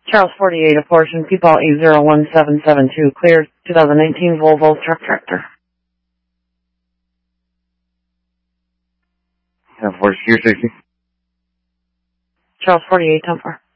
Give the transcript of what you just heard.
Charles 48, a portion, People 801772, clear 2019 Volvo truck tractor. For Secure 60. Charles 48, 10-4.